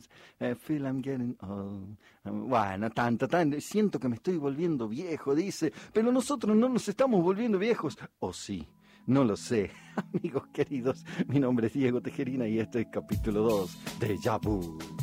friends. I feel I'm getting old. Bueno, tanto. Siento que me estoy volviendo viejo, dice. Pero nosotros no nos estamos volviendo viejos. ¿O sí? No lo sé. Amigos queridos, mi nombre es Diego Tejerina y este es capítulo 2 de Déjà Vu.